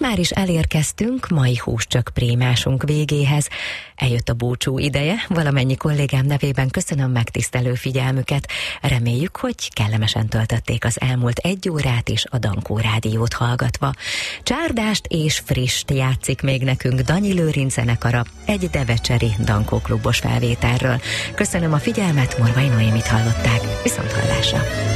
már is elérkeztünk mai húscsök prémásunk végéhez. Eljött a búcsú ideje, valamennyi kollégám nevében köszönöm megtisztelő figyelmüket. Reméljük, hogy kellemesen töltötték az elmúlt 1 órát is a Dankó rádiót hallgatva. Csárdást és frissst játszik még nekünk Danyi Lőrinc zenekara egy devecseri Dankó klubos felvételről. Köszönöm a figyelmet, Morvai Noémit hallották. Viszonthallásra!